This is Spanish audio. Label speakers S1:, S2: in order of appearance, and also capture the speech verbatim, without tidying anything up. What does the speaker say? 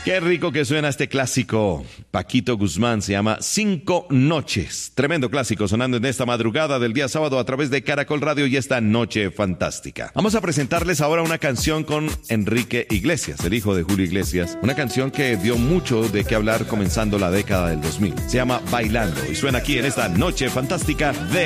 S1: Qué rico que suena este clásico. Paquito Guzmán se llama Cinco Noches. Tremendo clásico sonando en esta madrugada del día sábado a través de Caracol Radio y esta noche fantástica. Vamos a presentarles ahora una canción con Enrique Iglesias, el hijo de Julio Iglesias. Una canción que dio mucho de qué hablar comenzando la década del dos mil. Se llama Bailando y suena aquí en esta noche fantástica de